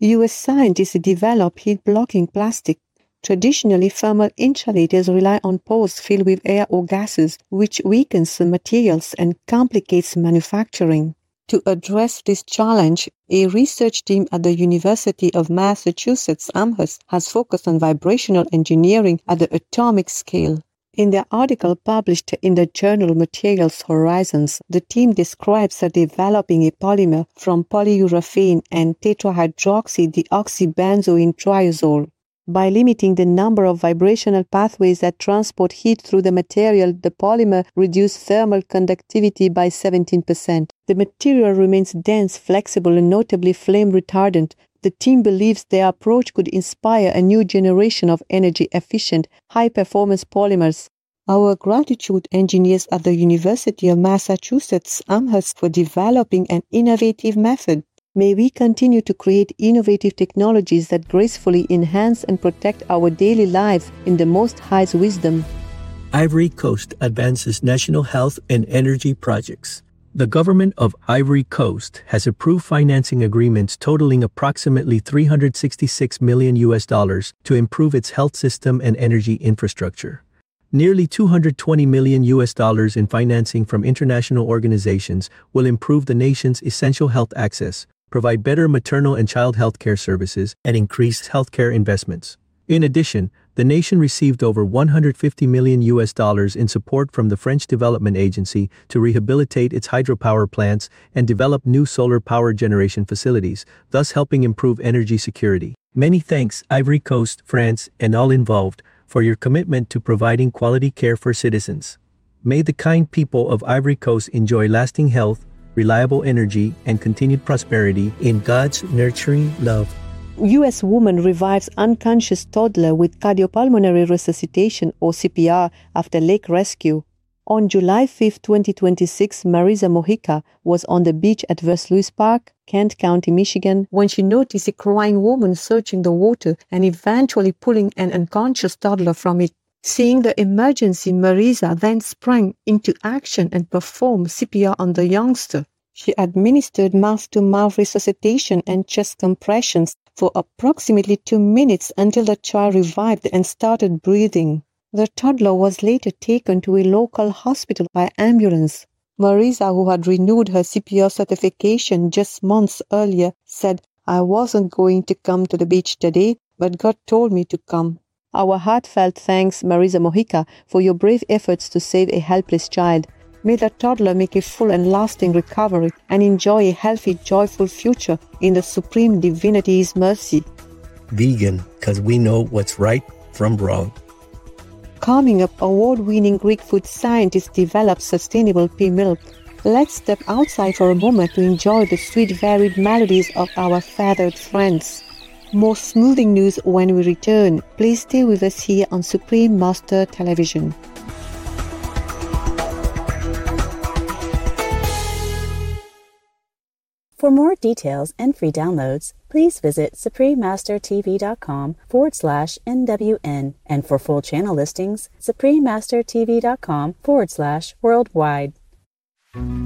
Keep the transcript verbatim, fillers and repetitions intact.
U S scientists develop heat-blocking plastic. Traditionally, thermal insulators rely on pores filled with air or gases, which weakens the materials and complicates manufacturing. To address this challenge, a research team at the University of Massachusetts Amherst has focused on vibrational engineering at the atomic scale. In their article published in the journal Materials Horizons, the team describes that developing a polymer from polyurethane and tetrahydroxydeoxybenzoyl triazole. By limiting the number of vibrational pathways that transport heat through the material, the polymer reduced thermal conductivity by seventeen percent. The material remains dense, flexible, and notably flame retardant. The team believes their approach could inspire a new generation of energy-efficient, high-performance polymers. Our gratitude engineers at the University of Massachusetts Amherst for developing an innovative method. May we continue to create innovative technologies that gracefully enhance and protect our daily lives in the Most High's wisdom. Ivory Coast advances national health and energy projects. The government of Ivory Coast has approved financing agreements totaling approximately three hundred sixty-six million U S dollars to improve its health system and energy infrastructure. Nearly two hundred twenty million U S dollars in financing from international organizations will improve the nation's essential health access, provide better maternal and child health care services, and increase healthcare investments. In addition, the nation received over one hundred fifty million U S dollars in support from the French Development Agency to rehabilitate its hydropower plants and develop new solar power generation facilities, thus helping improve energy security. Many thanks, Ivory Coast, France, and all involved, for your commitment to providing quality care for citizens. May the kind people of Ivory Coast enjoy lasting health, reliable energy, and continued prosperity in God's nurturing love. U S woman revives unconscious toddler with cardiopulmonary resuscitation or C P R after lake rescue. On July fifth, twenty twenty-six, Marisa Mojica was on the beach at Versailles Park, Kent County, Michigan, when she noticed a crying woman searching the water and eventually pulling an unconscious toddler from it. Seeing the emergency, Marisa then sprang into action and performed C P R on the youngster. She administered mouth-to-mouth resuscitation and chest compressions for approximately two minutes until the child revived and started breathing. The toddler was later taken to a local hospital by ambulance. Marisa, who had renewed her C P R certification just months earlier, said, "I wasn't going to come to the beach today, but God told me to come." Our heartfelt thanks, Marisa Mojica, for your brave efforts to save a helpless child. May the toddler make a full and lasting recovery and enjoy a healthy, joyful future in the Supreme Divinity's mercy. Vegan, because we know what's right from wrong. Coming up, award-winning Greek food scientists develop sustainable pea milk. Let's step outside for a moment to enjoy the sweet, varied melodies of our feathered friends. More smoothing news when we return. Please stay with us here on Supreme Master Television. For more details and free downloads, please visit suprememastertv.com forward slash NWN. And for full channel listings, suprememastertv.com forward slash worldwide.